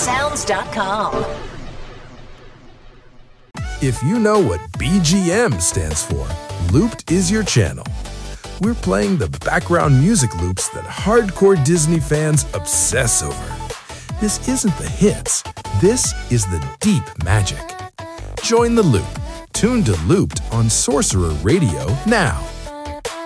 loopedsounds.com. If you know what BGM stands for, Looped is your channel. We're playing the background music loops that hardcore Disney fans obsess over. This isn't the hits, this is the deep magic. Join the loop. Tune to Looped on Sorcerer Radio now.